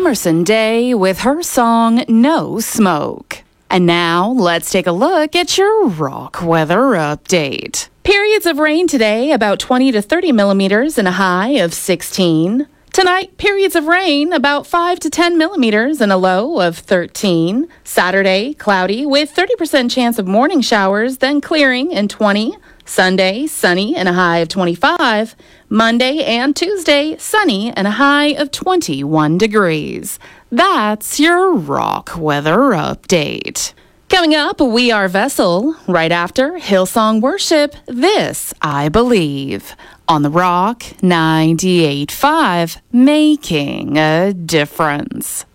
Emerson Day with her song No Smoke. And now, let's take a look at your rock weather update. Periods of rain today, about 20 to 30 millimeters and a high of 16. Tonight, periods of rain, about 5 to 10 millimeters and a low of 13. Saturday, cloudy with 30% chance of morning showers, then clearing in 20. Sunday, sunny and a high of 25. Monday and Tuesday, sunny and a high of 21 degrees. That's your rock weather update. Coming up, We Are Vessel. Right after Hillsong Worship, This I Believe. On the Rock 98.5, Making a Difference.